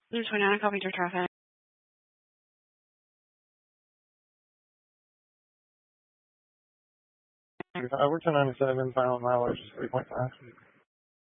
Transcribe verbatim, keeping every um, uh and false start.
There's twenty-nine, copy to traffic. I worked on ninety-seven, final mileage is three point five.